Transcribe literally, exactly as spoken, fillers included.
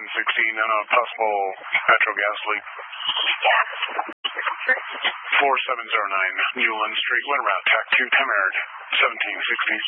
sixteen on a possible natural gas leak. four seven zero nine Newland Street, wind route, T A C two, Tamarind, seventeen sixty.